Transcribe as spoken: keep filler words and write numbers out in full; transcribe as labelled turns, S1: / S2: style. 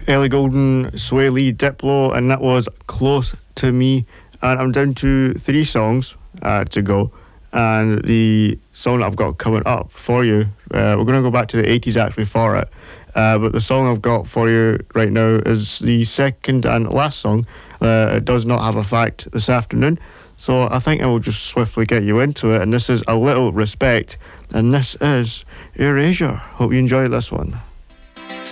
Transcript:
S1: Ellie Goulding, Sway Lee, Diplo, and that was Close to Me. And I'm down to three songs uh, to go. And the song that I've got coming up for you, uh, we're going to go back to the eighties actually for it. Uh, but the song I've got for you right now is the second and last song. Uh, it does not have a fact this afternoon. So I think I will just swiftly get you into it. And this is A Little Respect. And this is Erasure. Hope you enjoy this one.